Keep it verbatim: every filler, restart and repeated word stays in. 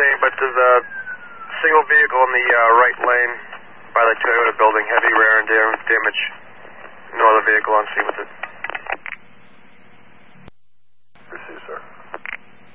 same, but there's a single vehicle in the uh, right lane by the Toyota building, heavy rear end damage. No other vehicle on scene with it.